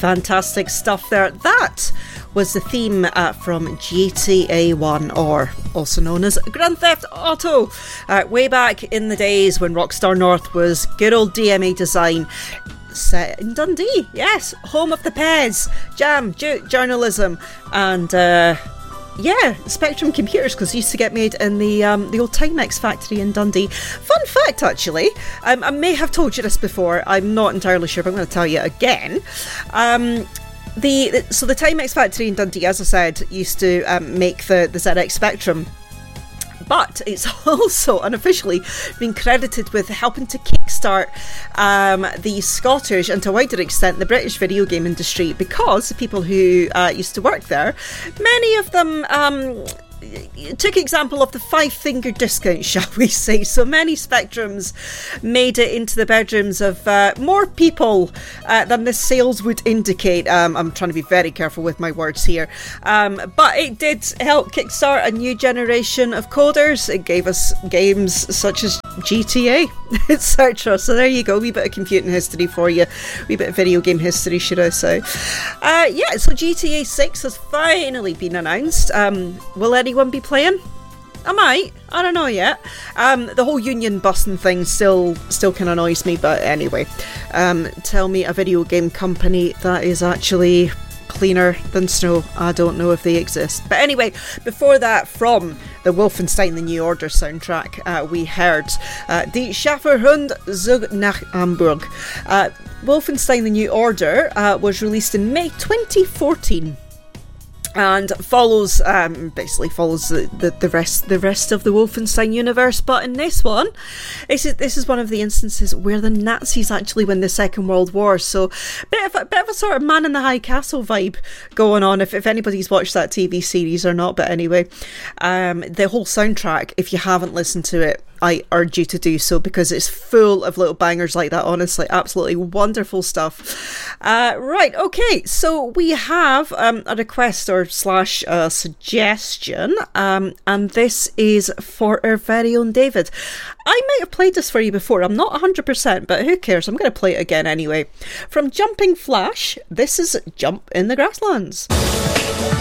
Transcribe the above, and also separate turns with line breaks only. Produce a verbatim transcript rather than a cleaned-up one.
Fantastic stuff there. That was the theme uh, from G T A one, or also known as Grand Theft Auto, uh, way back in the days when Rockstar North was good old D M A design, set in Dundee. Yes, home of the Pez, Jam, Duke, journalism, and uh, yeah, Spectrum computers, because used to get made in the um, the old Timex factory in Dundee. Fun fact, actually, um, I may have told you this before, I'm not entirely sure, but I'm going to tell you again. Um, the so the Timex factory in Dundee, as I said, used to um, make the, the Z X Spectrum. But it's also unofficially been credited with helping to kickstart um, the Scottish and to a wider extent the British video game industry, because the people who uh, used to work there, many of them um, took example of the five finger discount, shall we say. So many Spectrums made it into the bedrooms of uh, more people uh, than the sales would indicate. Um, I'm trying to be very careful with my words here. Um, but it did help kickstart a new generation of coders. It gave us games such as G T A, et cetera. So there you go, wee bit of computing history for you, wee bit of video game history, should I say. Uh, yeah, so G T A six has finally been announced. Um, will anyone be playing? I might. I don't know yet. Um, the whole union busting thing still still kind of annoys me, but anyway. Um, tell me a video game company that is actually cleaner than snow. I don't know if they exist. But anyway, before that, from the Wolfenstein The New Order soundtrack, uh, we heard uh, Die Schäferhund zog nach Hamburg. Uh, Wolfenstein The New Order uh, was released in May twenty fourteen. And follows, um, basically follows the, the, the rest the rest of the Wolfenstein universe. But in this one, this is this is one of the instances where the Nazis actually win the Second World War. So bit of a bit of a sort of Man in the High Castle vibe going on. If if anybody's watched that T V series or not, but anyway, um, the whole soundtrack, if you haven't listened to it, I urge you to do so, because it's full of little bangers like that. Honestly, absolutely wonderful stuff. Uh, right, okay, so we have um, a request or slash uh, suggestion, um, and this is for our very own David. I might have played this for you before, I'm not one hundred percent, but who cares, I'm going to play it again anyway. From Jumping Flash, this is Jump in the Grasslands.